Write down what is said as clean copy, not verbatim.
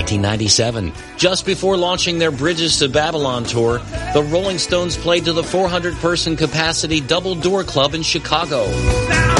1997. Just before launching their Bridges to Babylon tour, the Rolling Stones played to the 400-person capacity Double Door Club in Chicago.